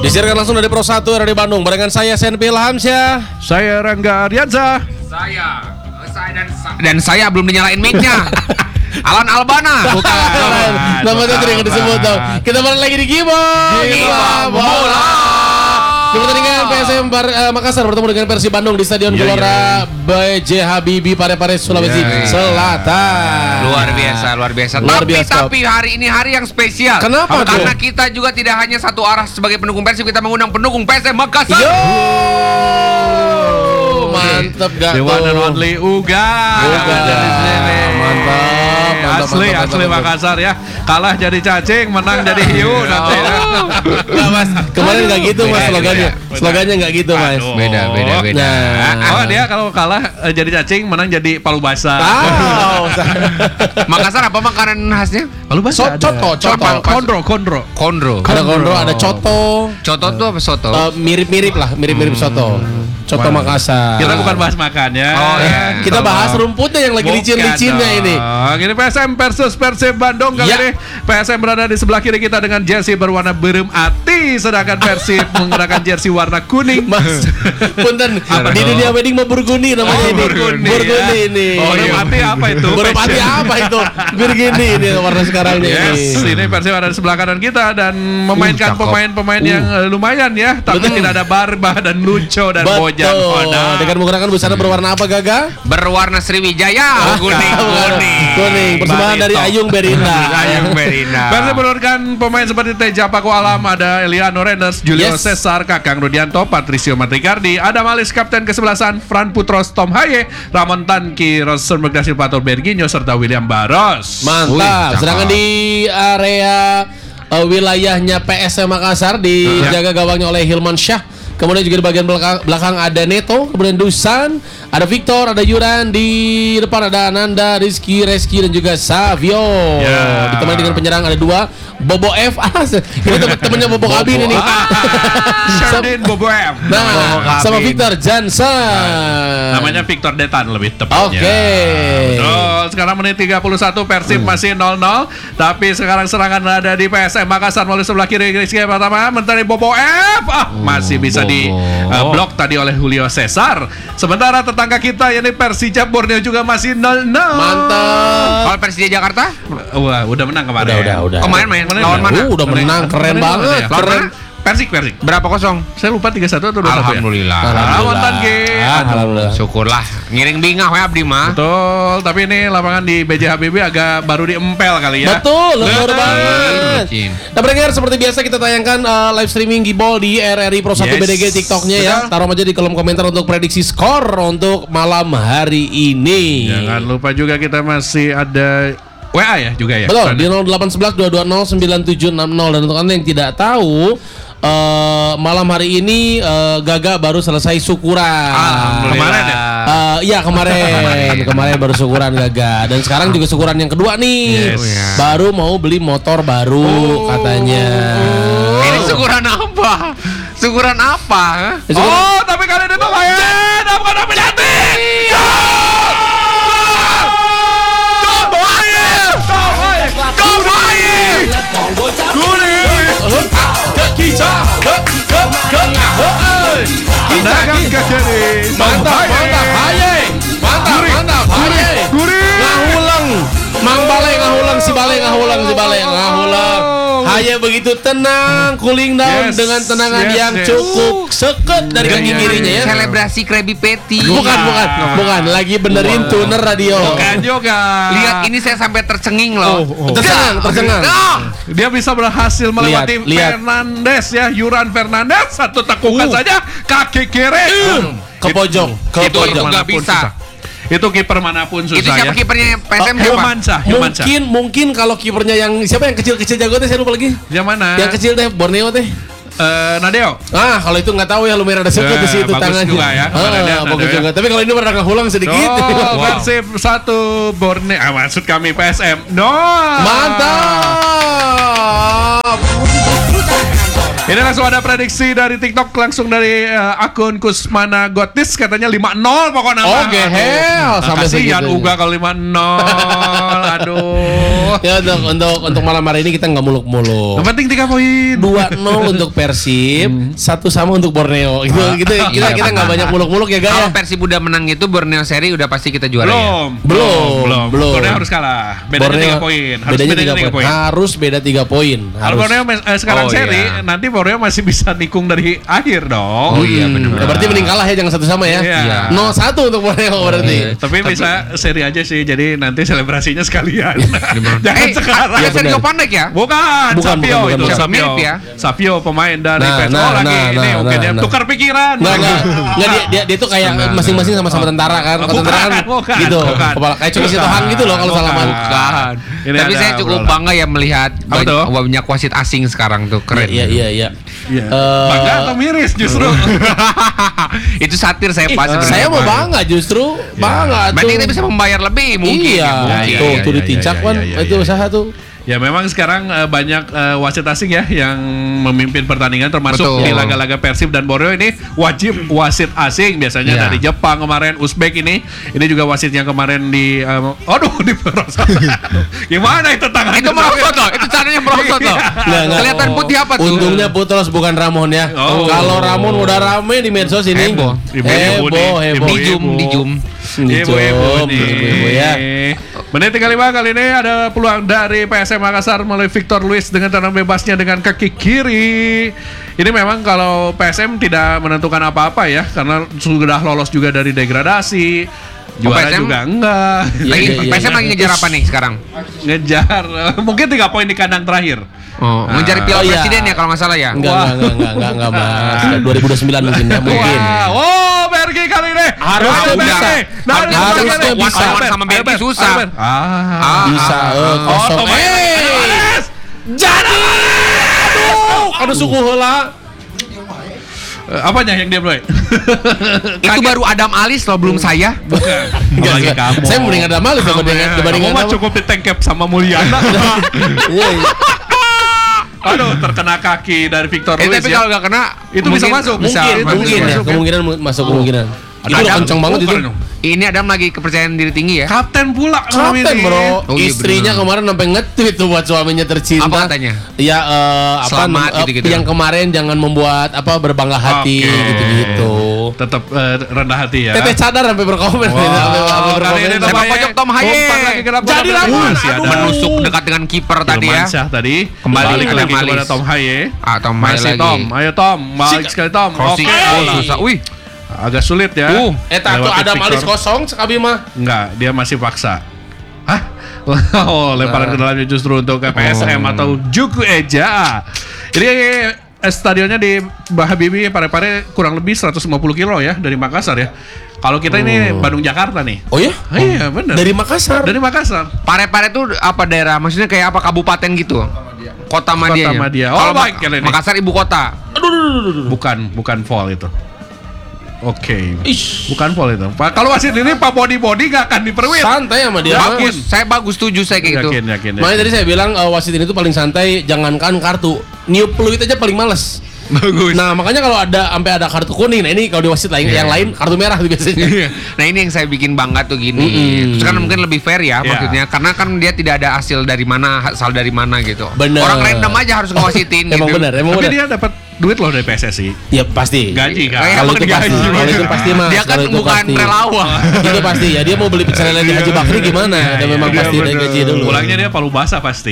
Disiarkan langsung dari Pro 1 Radio Bandung. Barengan saya Senpi Ilhamsyah. Saya Rangga Ardiansa. Dan saya belum dinyalain mic-nya. Alan Albana. Bukan. Namanya tadi yang disebut dong. Kita balik lagi di Gibah Bola. Di pertandingan PSM Makassar bertemu dengan Persib Bandung di Stadion Gelora B.J. Habibie Parepare Sulawesi Selatan. Luar biasa. Tapi hari ini hari yang spesial. Kenapa tuh? Karena kita juga tidak hanya satu arah sebagai pendukung Persib, kita mengundang pendukung PSM Makassar. Yo! Mantap gak The one and only Uga. Mantap. Asli Makassar ya. Kalah jadi cacing, menang jadi hiu nanti. Enggak Mas, kemarin enggak gitu Mas slogannya. Slogannya enggak gitu Mas. Beda. Oh dia kalau kalah jadi cacing, menang jadi palu basah. Makassar apa makanan khasnya? Palu basah. Coto. Kondro. Ada kondro, ada coto. Coto tuh apa soto? Mirip-mirip soto. Coto Makassar. Kita bukan bahas makan ya. Oh iya. Kita bahas rumputnya yang lagi licin-licinnya ini. Ini PSM versus Persib Bandung kali ini. PSM berada di sebelah kiri kita dengan jersey berwarna berem ati, sedangkan Persib menggunakan jersey warna kuning. Mas, punten di dunia wedding mah burguni namanya ini. Burguni ini. Berem ati apa itu? Berem ati apa itu? Burguni ini warna sekarangnya ini. Ini Persib ada di sebelah kanan kita dan memainkan pemain-pemain yang lumayan ya, tapi tidak ada Barba dan Lucho dan Bojan. Dengan menggunakan busana berwarna apa Gaga? Berwarna Sriwijaya. Kuning. Persembahan dari Ayung Berinda. Persib menurunkan pemain seperti Teja Paku Alam, ada Eliano Renders, Julio Cesar, Kakang Rudianto, Patricio Matricardi, Adam Alis kapten kesebelasan, Fran Putros, Tom Haye, Ramon Tanki, Rosenberg da Silva, Berginho serta William Barros. Mantap. Sedangkan di area wilayahnya PSM Makassar dijaga gawangnya oleh Hilman Syah. Kemudian juga di bagian belakang ada Neto, kemudian Dusan, ada Victor, ada Yuran, di depan ada Ananda, Rizky, dan juga Savio. Ditemani dengan penyerang ada dua, Bobo F. Ini temennya Bobo Kabin ini. Shardin Bobo F. Nah, sama Victor Jansan. Namanya Victor Detan lebih tepatnya. Betul. Sekarang menit 31 Persib masih 0-0, tapi sekarang serangan ada di PSM Makassar melalui sebelah kiri Rizky pertama, menteri Bobo F. Masih bisa di blok tadi oleh Julio Cesar. Sementara tetangga kita yakni Persija Borneo juga masih 0-0. Mantap. Kalau Persija Jakarta? Wah, udah menang kemarin. Udah. Kemarin main lawan mana? Udah menang, keren banget. Keren. Persik. Berapa kosong? Saya lupa 3-1 atau 2-1 Alhamdulillah. Alhamdulillah. Syukurlah. Ngiring bingah we abdi mah. Betul, tapi ini lapangan di B.J. Habibie agak baru diempel kali ya. Betul, baru banget. Nah, pendengar, seperti biasa kita tayangkan live streaming Gibol di RRI Pro 1 BDG TikToknya ya. Taruh aja di kolom komentar untuk prediksi skor untuk malam hari ini. Jangan lupa juga kita masih ada WA ya juga ya. Betul, di 0811 220 9760. Dan untuk Anda yang tidak tahu, malam hari ini Gaga baru selesai syukuran. Kemarin ya? Iya kemarin baru syukuran Gaga. Dan sekarang juga syukuran yang kedua nih. Baru mau beli motor baru katanya. Ini syukuran apa? Syukuran apa? Oh, tapi kalian itu main apa nominasi? Mantap Haye. Ngahulang. Mang Bale ngahulang si Bale. Haye begitu tenang, cooling down dengan tenangan yang cukup seket dari kaki kirinya ya. Selebrasi Krabby Patty. Bukan. Lagi benerin tuner radio. Bukan juga. Lihat ini saya sampai tercenging loh. Tercengang. Dia bisa berhasil melewati Lihat. Fernandes ya, Yuran Fernandes, satu tekukan saja kaki kiri. Ke pojok. Itu nggak bisa. Itu kiper manapun susah. Itu siapa ya. kipernya PSM siapa? Mungkin kalau kipernya yang siapa yang kecil-kecil jago teh saya lupa lagi. Yang mana? Yang kecil teh Borneo teh. Nadeo. Kalau itu nggak tahu ya, lumayan ada seket di situ tangannya. Juga ya. Bagus juga. Tapi kalau ini pernah ngulang sedikit. Persib 1 Borneo. Maksud kami PSM. Mantap. Ini langsung ada prediksi dari TikTok langsung dari akun Kusmana Gotis katanya 5-0 pokoknya. Oke, hell sampai kasihan segitunya. Uga kalau 5-0. Aduh. Ya untuk malam hari ini kita nggak muluk-muluk. Yang penting 3 poin. 2-0 untuk Persib, 1 sama untuk Borneo. Kita nggak banyak muluk-muluk ya, Kalau Gaya. Persib udah menang itu Borneo seri udah pasti kita juara ya. Belum. Borneo harus kalah. Bedanya 3 poin. Harus bedanya 3 poin. Harus beda 3 poin. Kalau Borneo sekarang Oh, seri, iya. nanti Borneo masih bisa nikung dari akhir dong. Oh iya benar. Ya, berarti mending kalah ya, jangan 1 sama ya. Iya. 0-1 untuk Borneo berarti. Tapi bisa seri aja sih, jadi nanti selebrasinya sekalian. Jangan sekarang. Iya, Ada Sergio benar. Pandek ya? Bukan, Savio bukan, itu bukan. Savio. Mirip ya? Savio pemain dari PSO lagi. nah, Ini oke dia nah. tukar pikiran. Enggak, dia tuh kayak masing-masing sama tentara kan. Kalau tentara kan Bukan. gitu. Kepala kayak Coki Sitohang gitu loh kalau salaman. Bukan. Ini Tapi ada saya cukup obrolan. bangga ya melihat Apa tuh? banyak wasit asing sekarang tuh keren. Iya. Iya. Eh, Bangga atau miris justru? Itu satir saya pas. saya mau bangga justru. Bangga Berarti tuh. kita bisa membayar lebih mungkin. Iya, ya. tuh ditincak kan itu usaha tuh. Ya memang sekarang banyak wasit asing ya yang memimpin pertandingan termasuk Betul. di laga-laga Persib dan Borneo ini wajib wasit asing biasanya Iya. dari Jepang kemarin, Uzbek ini juga wasit yang kemarin di di Perosotan. Gimana itu tangannya? Itu merosot loh, itu caranya merosot loh. Nggak. Kelihatan putih apa tuh? Untungnya Putros bukan Ramon ya. Oh. Kalau Ramon udah rame di medsos ini. Heboh. Heboh. Dijum. Ibu-ibu Ibu-ibu ya. Menit 35 kali ini ada peluang dari PSM Makassar melalui Victor Luis dengan tendangan bebasnya dengan kaki kiri. Ini memang kalau PSM tidak menentukan apa-apa ya karena sudah lolos juga dari degradasi. Juara PSM? juga enggak. PSM lagi ngejar apa nih sekarang? Ngejar mungkin 3 poin di kandang terakhir. Oh, ngejar piala iya. presiden ya kalau nggak salah ya? Enggak Mas. 2029 mungkin ya, mungkin. Wow, Bergi kali ini. Harusnya Ayo, bisa. Bergi. Harusnya bisa. One-on-one sama Bergi susah. Bisa kosong. Jadi. Aduh suku heula. Apanya yang dia mulai? Itu baru Adam Alis loh, belum saya. Apalagi kamu. Saya mendingan ada malu dibandingkan Kamu mah kamu. cukup ditengkep sama Mulyana. Iya. Aduh, terkena kaki dari Victor Luis Tapi ya. kalau nggak kena, Itu bisa masuk. Mungkin ya, kemungkinan masuk kemungkinan. Itu udah Adam, kenceng banget itu. ini Adam lagi kepercayaan diri tinggi ya. Kapten pula malam Kapten ini. bro, Oh, iya, istrinya bener. kemarin sampai nge-tweet tuh buat suaminya tercinta. Apa katanya? Ya Selamat gitu-gitu. yang kemarin jangan membuat berbangga hati Oke. gitu-gitu. Tetap rendah hati ya. Teteh cadar sampai berkomen. Wow, sampai kali berkomen. ini Sepak pojok Tom Haye. Umpan lagi ke lapangan. Jadi lawan. Masih ada. Menusuk dekat dengan kiper tadi ya. Firmansyah tadi Kembali balik Adam lagi kepada Alis. Tom Haye. Tom Haye Masih lagi. Tom, ayo Tom, balik sekali Tom. Crossing. Oke. Oh, susah. Wih. Agak sulit ya. Eta tuh Lewati ada malis Victor. kosong sekabi mah. Enggak, dia masih paksa. Hah? Oh, lemparan ke dalamnya justru untuk ke PSM atau Juku Eja. Ini stadionnya di Habibie Pare-Pare kurang lebih 150 kilo ya dari Makassar ya. Kalau kita ini Bandung Jakarta nih. Oh ya? Iya, benar. Dari Makassar. Dari Makassar. Pare-Pare itu apa daerah? Maksudnya kayak apa kabupaten gitu? Kota Madia. Madia. Oh, Kalau baik kali ini. Makassar ibu kota. Bukan Vol itu. Oke. Ish. Bukan Vol itu. Kalau wasit ini Pak Body nggak akan diperwit. Santai sama dia. Bagus, saya bagus setuju saya kayak gitu. Yakin. Makanya tadi saya bilang wasit ini tuh paling santai, jangankan kartu, niup peluit aja paling males. Bagus. Nah makanya kalau sampai ada kartu kuning, nah ini kalau di wasit lain, yang lain kartu merah tuh biasanya. Nah ini yang saya bikin bangga tuh gini. Terus kan mungkin lebih fair ya maksudnya, karena kan dia tidak ada asal dari mana gitu. Bener. Orang random aja harus ngewasitin Emang gitu. benar. Tapi dia dapat duit loh dari PSSI. Ya pasti. Gaji kan? Kalau itu Emang pasti. gaji. Kalau itu pasti mas. Dia kan Kalau itu bukan pasti. relawan. Itu pasti ya. Dia mau beli pecel lele di Haji Bakri gimana? Dia memang Iya, pasti ada bener. gaji dulu. Pulangnya dia Palu Basah pasti.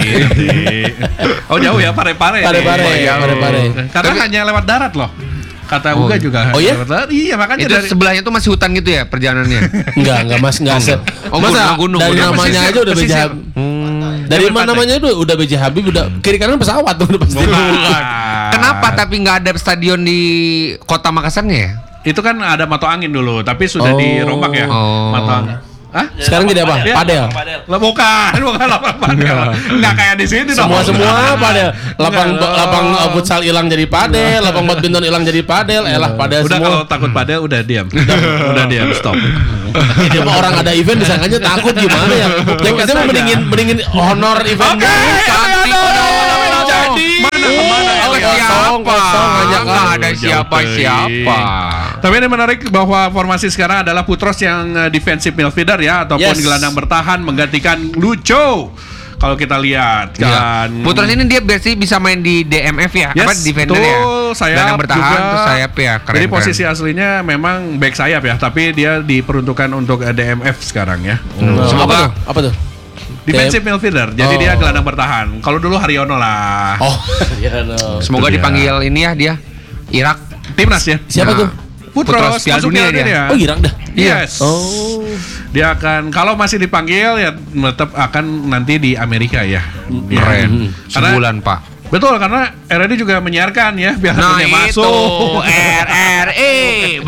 Oh jauh ya, Pare-Pare. Pare-Pare, nih. Pare-Pare. Karena hanya lewat darat loh. Kata Uga juga. Oh iya? Lewat darat. Iya makanya Itu dari sebelahnya tuh masih hutan gitu ya perjalanannya. Enggak mas, enggak se. Oh, Masa gunung, dari gunung. namanya Pesisir, aja udah pesisir. BJ Habib. Dari Jangan mana pantai. namanya udah BJ Habib, udah kiri kanan pesawat tuh udah pasti. Kenapa tapi nggak ada stadion di kota Makassarnya ya? Itu kan ada Mato Angin dulu, tapi sudah Oh. dirombak ya. Oh. Mato Angin. Hah? Sekarang jadi apa? Iya. Padel. Lah bukan lapang padel. Enggak kayak di sini dong. Semua padel. Lapang Enggak, lapang futsal hilang jadi padel, lapang badminton hilang jadi padel. Padel Udah semua. kalau takut padel udah diam. Udah diam, stop. Jadi mah orang ada event disangkanya takut gimana ya? Yang kita mah mendingin honor event Oke. dulu. Cantik. Jadi. Mana kemana? Oleh Elias? siapa? ngajak nggak ada siapa-siapa. Tapi ini menarik bahwa formasi sekarang adalah Putros yang defensive midfielder ya, ataupun Yes. gelandang bertahan menggantikan Lucho. Kalau kita lihat kan. Putros ini dia biasanya bisa main di DMF ya, Yes, apa defender ya. betul, sayap Gelandang bertahan juga. terus sayap ya, keren. Jadi posisi aslinya memang back sayap ya, tapi dia diperuntukkan untuk DMF sekarang ya. Semoga- Apa tuh? Defensive midfielder. Jadi Oh. dia gelandang bertahan. Kalau dulu Haryono lah. Oh, iya no. Semoga Itu dia. dipanggil ini ya dia Irak. Timnas ya. Siapa Nah, tuh? Putros Piala masuk Dunia Piala dia. Oh, Irak dah. Yes. Oh. Dia akan kalau masih dipanggil ya tetap akan nanti di Amerika ya. Ya. Keren. Karena Sebulan, Pak. betul karena RRI juga menyiarkan ya Piala Nah Dunia itu masuk. RRI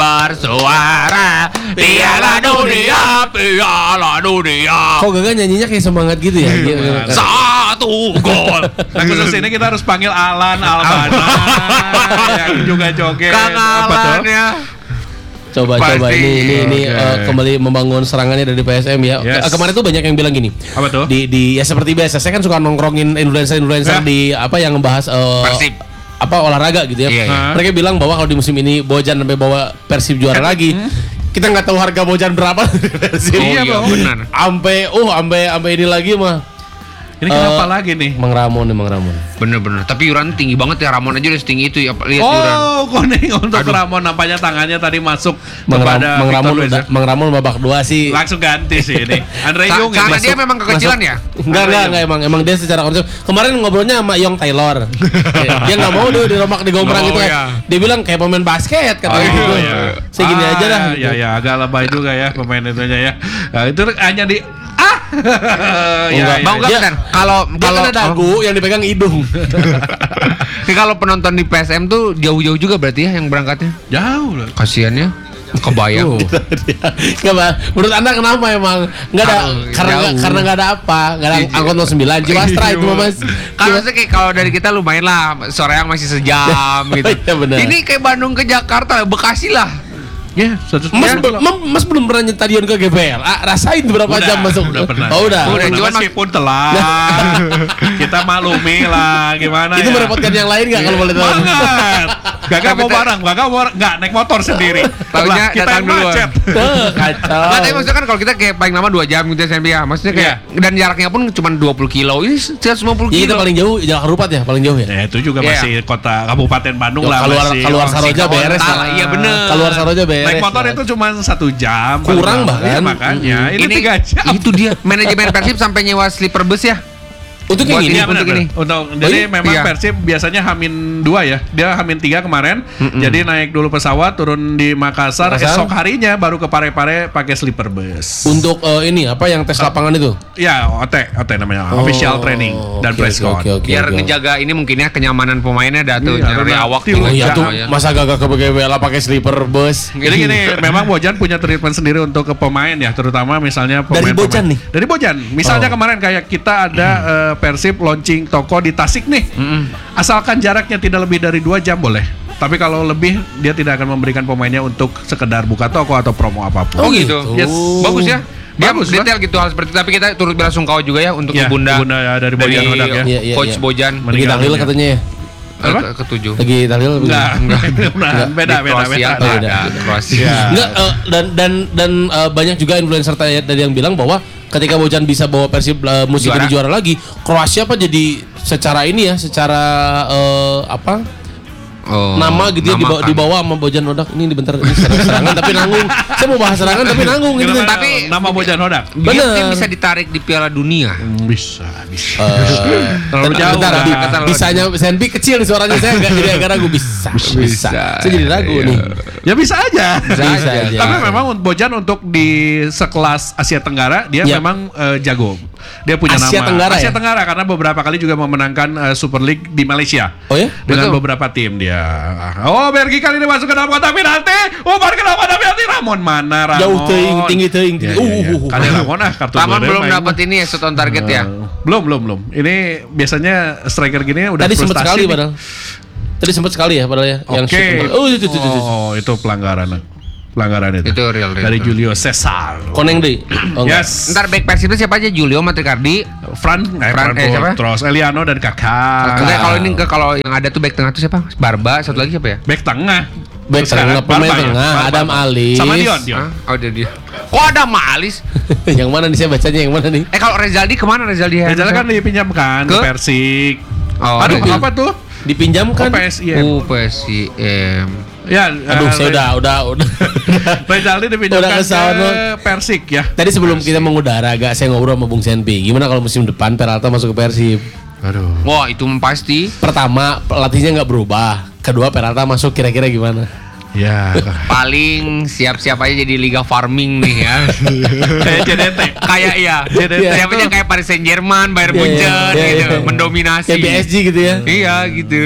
bersuara Piala Dunia, Piala Dunia. Kok Gaga nyanyinya kayak semangat gitu ya? Semangat. Satu gol. Nah khusus ini kita harus panggil Alan Albana yang juga joget. Kang Apa tuh? Alan ya. Coba Pasti. ini Oke. kembali membangun serangannya dari PSM ya. Yes. Kemarin tuh banyak yang bilang gini. Apa tuh? Di ya seperti biasa saya kan suka nongkrongin influencer Ya. di apa yang ngebahas Persib. apa olahraga gitu ya. Iya, iya. Mereka bilang bahwa kalau di musim ini Bojan sampai bawa Persib juara lagi, kita nggak tahu harga Bojan berapa dari Persib. Oh, iya, benar. Sampai ini lagi mah. Ini kenapa lagi nih? Mang Ramon. Bener-bener. Tapi Yuran tinggi banget ya. Ramon aja udah setinggi itu ya. Lihat Yuran. Oh, kuning untuk Aduh. Ramon nampaknya tangannya tadi masuk Mang kepada Victor Luiz ya. Ramon babak 2 sih. Langsung ganti sih ini. Andre Yung Karena yang dia masuk. memang kekecilan ya. Enggak emang dia secara konsep. Kemarin ngobrolnya sama Yong Taylor. Dia nggak mau tuh diromak digombrang Oh, gitu kan. iya. Dia bilang kayak pemain basket katanya Oh, gitu. iya. Segini aja dah. Ya agak lebay juga ya pemain itunya ya. Nah, itu hanya di Enggak. Mau nggak Dia- Tan? Kalau Dia kan ada dagu yang dipegang hidung. Ini kalau penonton di PSM tuh jauh-jauh juga berarti ya yang berangkatnya. jauh lah. Kasiannya kebayang. Enggak, Bang. Menurut Anda kenapa emang? Enggak ada Jauh. karena enggak ada apa? Enggak ada Iya. angkot 09 Jiwastra itu mah, Mas. Kalau maksudnya kayak kalau dari kita lumayan lah, soreang masih sejam gitu. Iya, benar. Ini kayak Bandung ke Jakarta, Bekasi lah. Ya, Mas belum pernah nyetadion ke GBL. Rasain berapa jam masuk? Udah pernah. Oh, udah. Udah, cuman meskipun telat. Kita maklumi lah gimana Itu ya. merepotkan yang lain enggak kalau boleh tahu? Banget. Gagak mau bareng, enggak naik motor sendiri. Taunya Lah, kita datang yang duluan. macet. Kacau. Nggak, tapi maksudnya kan kalau kita kayak paling lama 2 jam gitu ya Sempi ya. Maksudnya kayak dan jaraknya pun cuma 20 kilo. Ini 150 Iya, kita kilo. paling jauh Jalan Harupat ya, paling jauh ya. Ya itu juga Iya. masih kota Kabupaten Bandung Ya, lah masih. keluar Saroja Masih beres kota lah. lah, iya bener. Keluar Saroja beres. Naik motor lah. itu cuma 1 jam. Kurang paling bahkan. lama. Iya, makanya. Ini 3 jam. Itu dia manajemen Persib sampai nyewa sleeper bus ya. Untuk yang Buat ini. ini, Iya benar. untuk ini. Jadi iya? memang Iya. Persib biasanya Hamin 2 ya. Dia Hamin 3 kemarin. Jadi naik dulu pesawat, turun di Makassar. Makassar. Esok harinya baru ke Parepare pakai sleeper bus. Untuk ini apa yang tes lapangan itu? Ya, OT namanya. Official training dan oke, press con. oke. Biar ngejaga ini mungkin ya kenyamanan pemainnya dah tuh Iya, dari benar. awak Tilu Oh iya Jangan, tuh, ya. masa gagak ke GBL pakai sleeper bus? Jadi gini, memang Bojan punya treatment sendiri untuk ke pemain ya, terutama misalnya pemain. Bojan nih? Dari Bojan. Misalnya Oh. kemarin kayak kita ada Persib launching toko di Tasik nih. Asalkan jaraknya tidak lebih dari 2 jam boleh. Tapi kalau lebih dia tidak akan memberikan pemainnya untuk sekedar buka toko atau promo apapun. Oh gitu. Yes. Bagus ya. Dia Bagus, detail gitu hal seperti itu. Tapi kita turut belasungkawa juga ya untuk Ya, Ibunda. Ibunda ya, dari Bojan Hodak ya. Iya, iya, Coach iya. Bojan. Lagi Meninggal tahlil dunia. katanya ya. Apa? Ketujuh. Lagi tahlil Enggak, beda. Di Kroasia tuh beda. ada. Kroasia. Enggak dan banyak juga influencer tadi yang bilang bahwa ketika Bojan bisa bawa Persib musim Juara. ini juara lagi, Kroasia apa jadi secara ini ya, secara apa? Oh, nama gitu ya namakan. dibawa sama Bojan Hodak ini bentar ini serangan tapi nanggung. Saya mau bahas serangan tapi nanggung gitu. Kenapa Tapi nama Bojan Hodak? Dia Bener. bisa ditarik di Piala Dunia. Bisa. Terlalu jauh. Bentar, Udah. bisanya Senpi kecil nih suaranya saya agak ragu bisa. Saya jadi ragu Iya. nih. Ya bisa aja. Bisa aja. Tapi memang Bojan untuk di sekelas Asia Tenggara dia Ya. memang jago. Dia punya Asia nama Tenggara Asia ya? Tenggara karena beberapa kali juga memenangkan Super League di Malaysia. Oh ya? Dengan Betul. beberapa tim dia. Oh, Bergi kali ini masuk ke dalam kotak penalti. Oh, baru ke dalam kotak penalti. Ramon mana Ramon? Jauh teuing, tinggi teuing. Ya, ya, ya. Kali Ramon kartu Ramon boleh belum main. dapat ini ya shot on target ya. Belum. Ini biasanya striker gini udah Tadi sempat frustasi sekali nih. padahal. Tadi sempat sekali ya padahal ya. Yang Oke. shoot. Oh itu. Oh, itu pelanggaran. pelanggaran itu. Itu real. Dari Julio Cesar. Koneng deh. Oh, enggak. Yes. Ntar back Persib itu siapa aja? Julio Matricardi. Fran siapa? terus Eliano dan Kakak. Enggak, kalau yang ada tuh back tengah tuh siapa? Barba, satu lagi siapa ya? Back tengah. Back tengah, pemain tengah, Adam Alis. Sama Dion. Hah? Oh dia. Kok ada Malis? Yang mana nih, saya bacanya yang mana nih? Kalau Rezaldi kemana Rezaldi? Rezaldi kan dipinjamkan ke Persik. Oh, Aduh, ada. apa tuh? Dipinjamkan. PSIM. PSIM. Ya, Aduh, saya udah. Rezaldi dipinjamkan Udah kesana. ke Persik ya. Tadi sebelum kita mengudara agak saya ngobrol sama Bung Senpi. Gimana kalau musim depan Peralta masuk ke Persib? Aduh. Wah, itu pasti. Pertama, pelatihnya nggak berubah. Kedua, Peralta masuk kira-kira gimana? Ya. Paling siap-siap aja jadi liga farming nih ya. Kayak JDT. Kayak iya. Siapa aja kayak Paris Saint-Germain, Bayern Iya, Munchen iya, gitu, iya. mendominasi. Kayak PSG gitu ya? Iya gitu.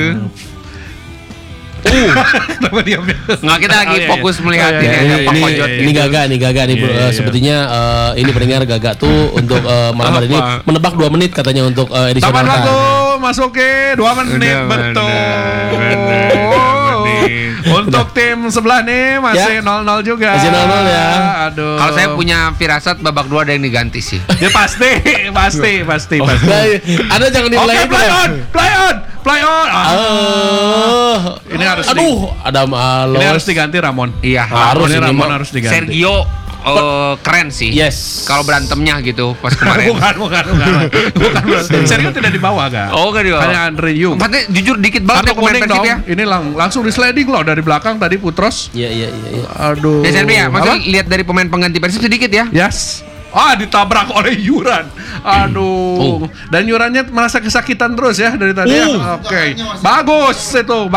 Kenapa diambil? Nggak, kita lagi fokus melihat Oh, ini iya, aja, iya, Pak iya, Kojot. iya. Ini Gaga nih. Iya. Sepertinya ini pendengar Gaga tuh untuk malam hari ini Apa? menebak 2 menit katanya untuk edisi Taman Peralta. lagu masuk ke 2 menit Udah, betul. bener. Untuk tim sebelah nih masih Ya. 0-0 juga. Masih 0-0 ya. Aduh. Kalau saya punya firasat babak 2 ada yang diganti sih. Ya pasti. Nah, Anda jangan Oke, dinilai itu ya. play on. Ini harus ada ini harus Malos. diganti Ramon. Iya, Harus Ini ini Ramon mah. harus diganti. Sergio keren sih. Yes. Kalau berantemnya gitu pas kemarin. bukan. Sergio tidak dibawa kan? Oh, nggak dibawa. Hanya Andre Yu. Maksudnya jujur dikit banget Kartu ya pemain kuning Persib dong. ya. Ini langsung di sliding loh dari belakang tadi Putros. Iya. Aduh. Ya Selby ya, maksudnya Apa? lihat dari pemain pengganti Persib sedikit ya. Yes. Ditabrak oleh Yuran. Aduh. Dan Yurannya merasa kesakitan terus ya dari tadi. Ya. Oke. Bagus.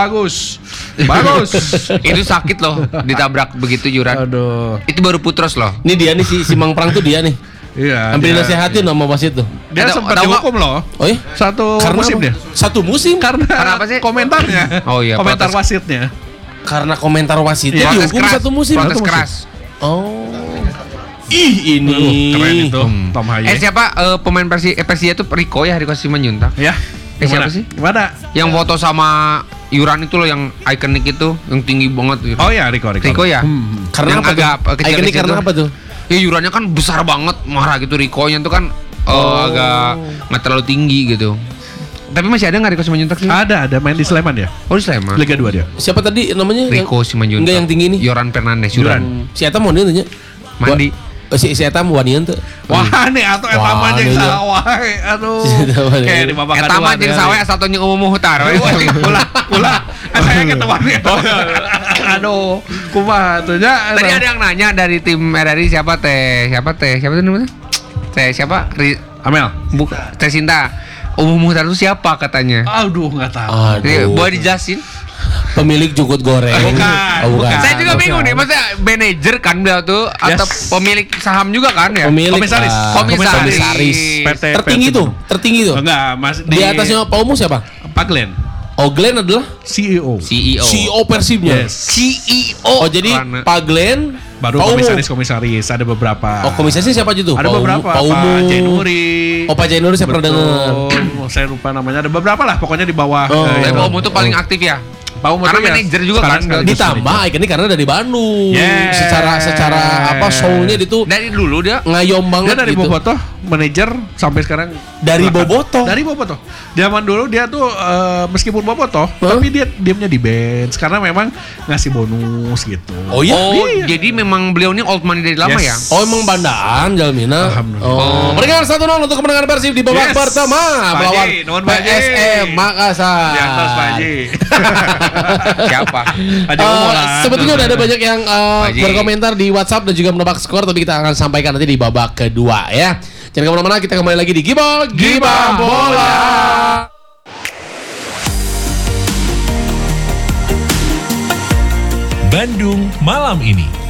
Itu sakit loh ditabrak begitu Yuran. Aduh. Itu baru Putros loh. Ini dia nih si Mang Prang tuh dia nih. Iya. Hampir dia- nasehatin sama wasit tuh. Dia Tahu- sempat tahu nggak? dihukum loh. Oh iya? Satu musim apa? dia. Satu musim? Karena apa sih? komentarnya. Oh iya, Komentar protes. wasitnya. Karena komentar wasitnya Protes dihukum keras. satu musim. Protes Satu musim. keras. Oh. Ih, ini. Keren itu Tom Haye. Siapa pemain Persija itu Rico Simanjuntak. Ya. Siapa sih? Gimana? Yang foto sama Yuran itu loh yang ikonik itu, yang tinggi banget gitu. Oh ya, Rico. Rico ya? Karena Yang apa agak tuh? kecil-kecil Ikonik karena tuh. apa tuh? Ya Yurannya kan besar banget, marah gitu. Rico-nya tuh kan agak nggak terlalu tinggi gitu. Tapi masih ada nggak Rico Simanjuntak sih? Ada main di Sleman ya. Oh di Sleman. Liga 2 dia. Siapa tadi namanya? Rico Simanjuntak. Enggak yang tinggi nih. Yoran Fernandes. Yuran. Si Eta mau dia tanya. Mandi. Si Eta mau wanian tuh. Wah, nih atau Wah, etama jeung nih, sawah. Aduh. Etama nih. Kayak di babak Eta mah jeung sawe satunya umum muhtar. Ulah. Saya ketemu nih. Aduh, kumaha tuh nya. Tadi ada yang nanya dari tim dari siapa tuh namanya? Siapa? Amel. Bukan Teh Sinta. Umum muhtar itu siapa katanya? Aduh, enggak tahu. Jadi, Aduh. boleh dijelasin? Pemilik jukut goreng. Bukan, Oh, bukan. bukan. Saya juga bingung nih, maksudnya manajer kan beliau tuh atau Yes. pemilik saham juga kan ya? Pemilik Komisaris. Komisaris. PT Tertinggi tuh. Enggak, Mas Di atasnya Pak Umu siapa? Pak Glenn, Oh, Glenn adalah CEO. CEO Persibnya. Yes. CEO. Oh, jadi Karena- Pak Glenn Baru Pak Umu. komisaris ada beberapa. Oh, komisaris siapa aja tuh? Ada Pak Umu, beberapa. Pak Umu. Pak Jainuri. Oh, Pak Jainuri saya pernah dengar. Betul. Saya lupa namanya. Ada beberapa lah pokoknya di bawah. Oh. Tapi itu. Pak Umu tuh paling aktif ya. Pak Umu Karena tuh ya, manajer juga sekarang kan. sekaligus Ditambah ikonik karena dari Bandung. Yes. Secara apa show-nya itu Dari dulu dia ngayom Dia banget dari gitu. Bobotoh, manajer sampai sekarang Dari bahkan- Bobotoh? Dari Bobotoh. Zaman dulu dia tuh meskipun Bobotoh, tapi dia diamnya di bench karena memang ngasih bonus gitu. Oh iya. Oh, Iya. jadi memang beliau ini old money dari lama ya? Yes. Oh, emang bandaan Jalmina. Alhamdulillah. Oh, peringatan 1-0 untuk kemenangan Persib di babak Yes. pertama Pak melawan Haji, nuhun Pak Haji. PSM Makassar. Di atas Pak Haji. Siapa? Haji Umul lah. Sebetulnya udah ada banyak yang Haji. berkomentar di WhatsApp dan juga menebak skor, tapi kita akan sampaikan nanti di babak kedua ya. Jangan kemana-mana, kita kembali lagi di Gibah Bola. Bandung malam ini.